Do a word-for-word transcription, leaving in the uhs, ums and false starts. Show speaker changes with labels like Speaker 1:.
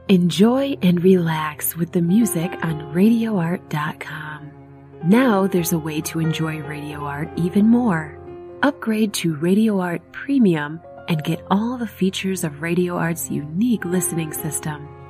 Speaker 1: Enjoy and relax with the music on radio art dot com. Now there's a way to enjoy Radio Art even more. Upgrade to Radio Art Premium and get all the features of Radio Art's unique listening system.